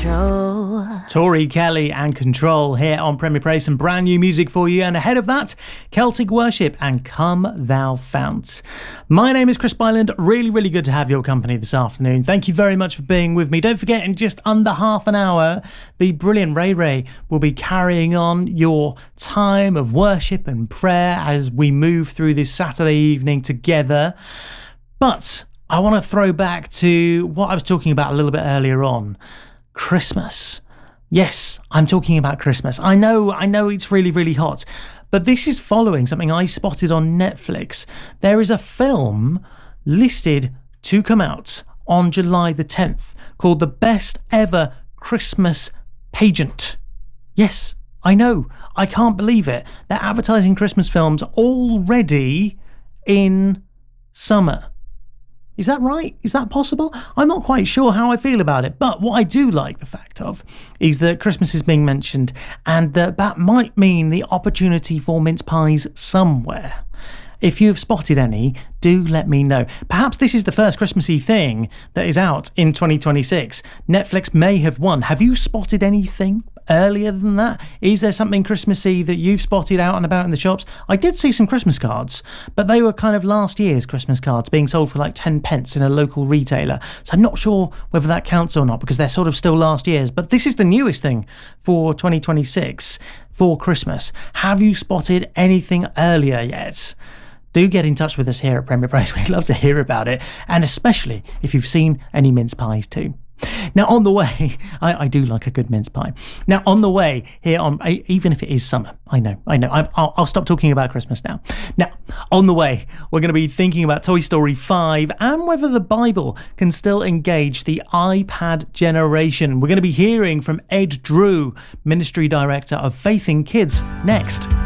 Control. Tori Kelly and Control here on Premier Praise, some brand new music for you, and ahead of that, Celtic Worship and Come Thou Fount. My name is Chris Byland. Really good to have your company this afternoon. Thank you very much for being with me. Don't forget, in just under half an hour, the brilliant Ray Ray will be carrying on your time of worship and prayer as we move through this Saturday evening together. But I want to throw back to what I was talking about a little bit earlier on. Christmas. Yes, I'm talking about Christmas. I know it's really hot, but this is following something I spotted on Netflix. There is a film listed to come out on July the 10th called The Best Ever Christmas Pageant. Yes, I know. I can't believe it. They're advertising Christmas films already in summer. Is that right? Is that possible? I'm not quite sure how I feel about it, but what I do like the fact of is that Christmas is being mentioned, and that might mean the opportunity for mince pies somewhere. If you've spotted any, do let me know. Perhaps this is the first Christmassy thing that is out in 2026. Netflix may have won. Have you spotted anything earlier than that? Is there something Christmassy that you've spotted out and about in the shops? I did see some Christmas cards, but they were kind of last year's Christmas cards being sold for like 10 pence in a local retailer. So I'm not sure whether that counts or not because they're sort of still last year's. But this is the newest thing for 2026 for Christmas. Have you spotted anything earlier yet? Do get in touch with us here at Premier Praise. We'd love to hear about it, and especially if you've seen any mince pies too. Now, on the way, I do like a good mince pie. Now, on the way here on, even if it is summer, I know. I'll stop talking about Christmas now. Now, on the way, we're going to be thinking about Toy Story 5 and whether the Bible can still engage the iPad generation. We're going to be hearing from Ed Drew, Ministry Director of Faith in Kids, next.